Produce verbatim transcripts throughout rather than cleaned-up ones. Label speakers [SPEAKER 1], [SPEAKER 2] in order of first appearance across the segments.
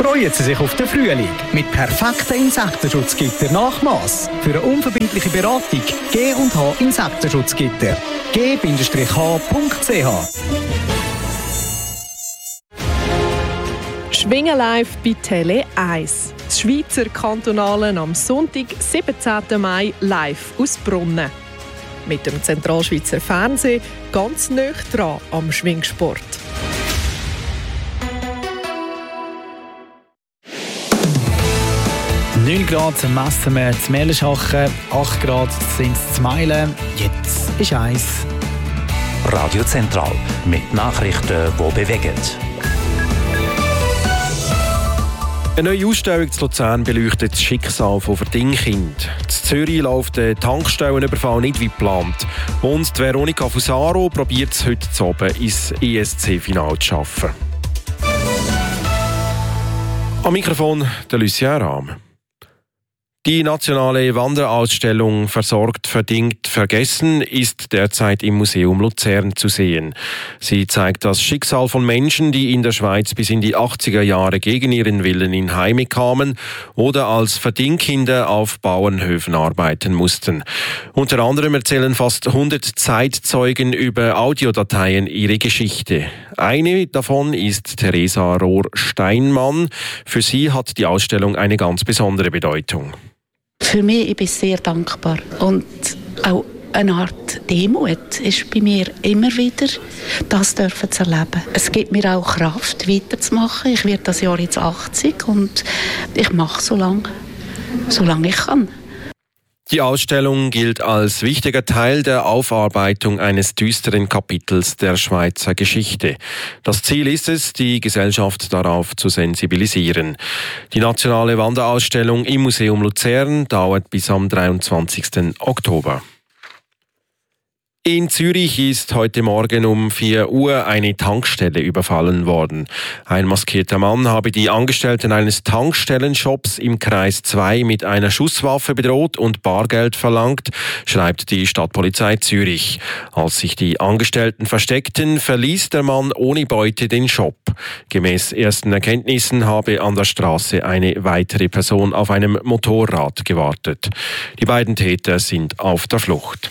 [SPEAKER 1] freuen Sie sich auf den Frühling mit perfekten Insektenschutzgitter-Nachmaß. Für eine unverbindliche Beratung G und H Insektenschutzgitter. g h punkt c h.
[SPEAKER 2] Schwingen live bei Tele eins. Das Schweizer Kantonale am Sonntag, siebzehnten Mai, live aus Brunnen. Mit dem Zentralschweizer Fernsehen ganz nah dran am Schwingsport.
[SPEAKER 3] neun Grad messen wir zu Merlischachen, acht Grad sind es zu Meilen. Jetzt ist eins.
[SPEAKER 4] Radio Zentral mit Nachrichten, die bewegen.
[SPEAKER 5] Eine neue Ausstellung zu Luzern beleuchtet das Schicksal von Verdingkind. In Zürich läuft der Tankstellenüberfall nicht wie geplant. Und die Veronika Fusaro probiert es heute Abend ins E S C-Final zu schaffen. Am Mikrofon der Lucien Rahm. Die nationale Wanderausstellung «Versorgt, verdingt, vergessen» ist derzeit im Museum Luzern zu sehen. Sie zeigt das Schicksal von Menschen, die in der Schweiz bis in die achtziger Jahre gegen ihren Willen in Heime kamen oder als Verdingkinder auf Bauernhöfen arbeiten mussten. Unter anderem erzählen fast hundert Zeitzeugen über Audiodateien ihre Geschichte. Eine davon ist Theresa Rohr-Steinmann. Für sie hat die Ausstellung eine ganz besondere Bedeutung.
[SPEAKER 6] Für mich ich bin ich sehr dankbar und auch eine Art Demut ist bei mir immer wieder, das dürfen zu erleben. Es gibt mir auch Kraft, weiterzumachen. Ich werde das Jahr jetzt achtzig und ich mache so lange, so lange ich kann.
[SPEAKER 5] Die Ausstellung gilt als wichtiger Teil der Aufarbeitung eines düsteren Kapitels der Schweizer Geschichte. Das Ziel ist es, die Gesellschaft darauf zu sensibilisieren. Die nationale Wanderausstellung im Museum Luzern dauert bis am dreiundzwanzigsten Oktober. In Zürich ist heute Morgen um vier Uhr eine Tankstelle überfallen worden. Ein maskierter Mann habe die Angestellten eines Tankstellenshops im Kreis zwei mit einer Schusswaffe bedroht und Bargeld verlangt, schreibt die Stadtpolizei Zürich. Als sich die Angestellten versteckten, verließ der Mann ohne Beute den Shop. Gemäß ersten Erkenntnissen habe an der Straße eine weitere Person auf einem Motorrad gewartet. Die beiden Täter sind auf der Flucht.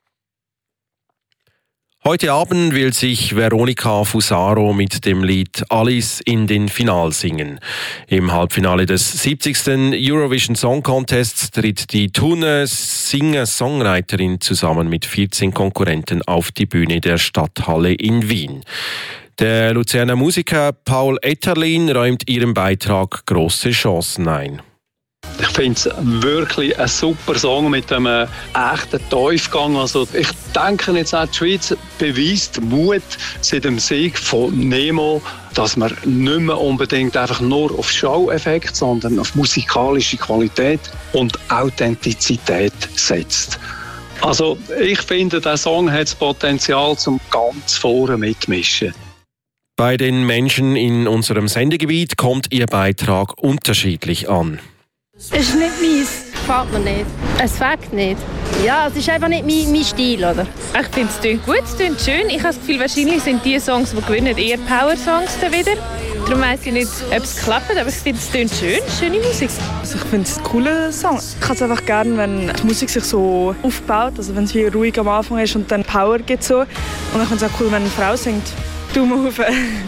[SPEAKER 5] Heute Abend will sich Veronika Fusaro mit dem Lied «Alice» in den Final singen. Im Halbfinale des siebzigsten Eurovision Song Contests tritt die Thuner Singer-Songwriterin zusammen mit vierzehn Konkurrenten auf die Bühne der Stadthalle in Wien. Der Luzerner Musiker Paul Etterlin räumt ihrem Beitrag grosse Chancen ein.
[SPEAKER 7] Ich finde es wirklich ein super Song mit einem echten Tiefgang. Also ich denke jetzt auch, die Schweiz beweist Mut seit dem Sieg von Nemo, dass man nicht mehr unbedingt einfach nur auf Show-Effekt, sondern auf musikalische Qualität und Authentizität setzt. Also ich finde, der Song hat das Potenzial, zum ganz vorne mitmischen.
[SPEAKER 5] Bei den Menschen in unserem Sendegebiet kommt ihr Beitrag unterschiedlich an.
[SPEAKER 8] Es ist nicht meins. Gefällt mir nicht. Es fängt nicht. Ja, es ist einfach nicht mein, mein Stil, oder?
[SPEAKER 9] Ich finde, es klingt gut, es klingt schön. Ich habe das Gefühl, wahrscheinlich sind die Songs, die gewinnen, eher Power-Songs dann wieder. Darum weiss ich nicht, ob es klappt, aber ich finde, es klingt schön, schöne Musik.
[SPEAKER 10] Also ich finde es ein cooler Song. Ich habe es einfach gerne, wenn die Musik sich so aufbaut, also wenn es wie ruhig am Anfang ist und dann Power gibt so. Und ich finde es auch cool, wenn eine Frau singt. Daumen hoch.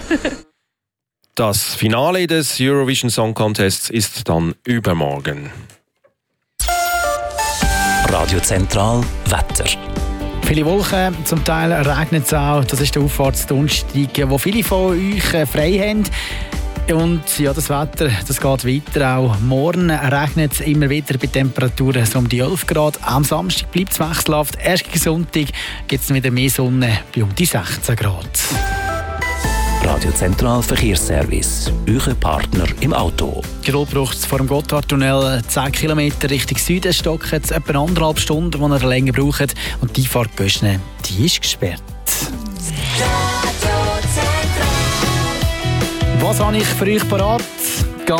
[SPEAKER 5] Das Finale des Eurovision Song Contests ist dann übermorgen.
[SPEAKER 4] Radio Zentral Wetter.
[SPEAKER 3] Viele Wolken, zum Teil regnet es auch. Das ist der Auffahrtsdonnerstag, wo viele von euch frei haben. Und ja, das Wetter, das geht weiter. Auch morgen regnet es immer wieder bei Temperaturen so um die elf Grad. Am Samstag bleibt es wechselhaft. Erst gegen Sonntag gibt es wieder mehr Sonne bei um die sechzehn Grad.
[SPEAKER 4] Radio Zentral Verkehrsservice, euer Partner im Auto.
[SPEAKER 3] Tirol braucht es vor dem Gotthardtunnel zehn Kilometer Richtung Süden, stocken es etwa anderthalb Stunden, die ihr länger braucht. Und die Fahrt Göschne, die ist gesperrt. Was habe ich für euch parat?